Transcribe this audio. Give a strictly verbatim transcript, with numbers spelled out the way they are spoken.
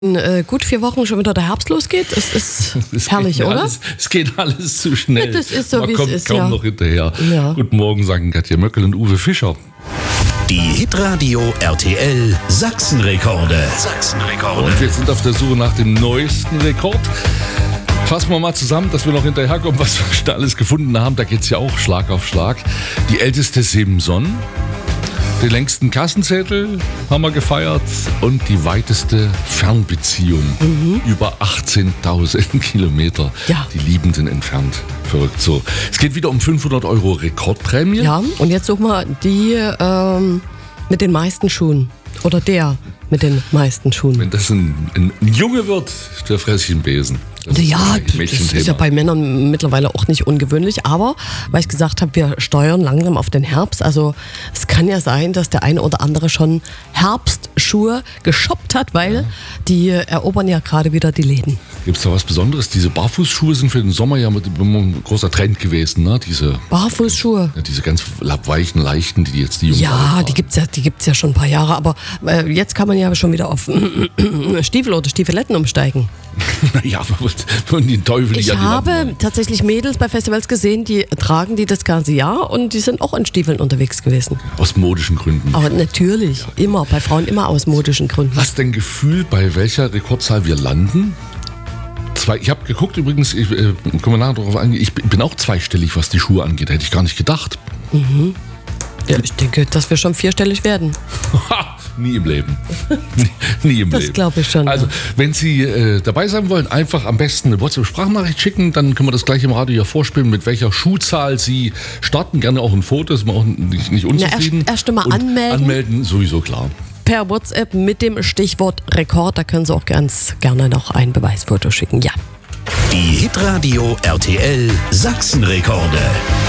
Äh, gut vier Wochen schon wieder der Herbst losgeht. Es ist es herrlich, oder? Alles, es geht alles zu schnell. Ja, das ist so, Man wie kommt es ist, kaum ja. noch hinterher. Ja. Guten Morgen, sagen Katja Möckel und Uwe Fischer. Die Hitradio R T L Sachsenrekorde. Sachsenrekorde. Und wir sind auf der Suche nach dem neuesten Rekord. Fassen wir mal zusammen, dass wir noch hinterherkommen, was wir schon alles gefunden haben. Da geht es ja auch Schlag auf Schlag. Die älteste Simson, den längsten Kassenzettel haben wir gefeiert und die weiteste Fernbeziehung. Mhm. Über achtzehntausend Kilometer. Ja. Die Liebenden entfernt. Verrückt so. Es geht wieder um fünfhundert Euro Rekordprämie. Ja, und jetzt suchen wir die ähm, mit den meisten Schuhen. Oder der mit den meisten Schuhen. Wenn das ein, ein, ein Junge wird, der fresse ich einen Besen. Das ist Ja, ein das Mädchenthema. ist ja bei Männern mittlerweile auch nicht ungewöhnlich, aber weil ich gesagt habe, wir steuern langsam auf den Herbst, also es kann ja sein, dass der eine oder andere schon Herbstschuhe geshoppt hat, weil ja. die erobern ja gerade wieder die Läden. Gibt es da was Besonderes? Diese Barfußschuhe sind für den Sommer ja mit, ein großer Trend gewesen, ne? Diese Barfußschuhe? Ja, diese ganz weichen, leichten, die jetzt die Jungen Ja, die gibt's ja, die gibt's ja schon ein paar Jahre, aber äh, jetzt kann man ja schon wieder auf Stiefel oder Stiefeletten umsteigen. Ja, von den Teufel. Ich ja, die habe Lampen. tatsächlich Mädels bei Festivals gesehen, die tragen die das ganze Jahr und die sind auch in Stiefeln unterwegs gewesen. Aus modischen Gründen. Aber natürlich, ja. immer, bei Frauen immer aus modischen Gründen. Hast du ein Gefühl, bei welcher Rekordzahl wir landen? Zwei, ich habe geguckt übrigens, ich äh, komme nachher darauf an, ich bin auch zweistellig, was die Schuhe angeht. Hätte ich gar nicht gedacht. Mhm. Ja, ich denke, dass wir schon vierstellig werden. Nie im Leben. Nie, nie im das Leben. Das glaube ich schon. Also, ja. wenn Sie äh, dabei sein wollen, einfach am besten eine WhatsApp-Sprachnachricht schicken, dann können wir das gleich im Radio ja vorspielen, mit welcher Schuhzahl Sie starten. Gerne auch ein Foto, ist man auch nicht, nicht unzufrieden. Na, erst, erst mal Und anmelden. Anmelden, sowieso klar. Per WhatsApp mit dem Stichwort Rekord, da können Sie auch ganz gerne noch ein Beweisfoto schicken. Ja. Die Hitradio R T L Sachsenrekorde.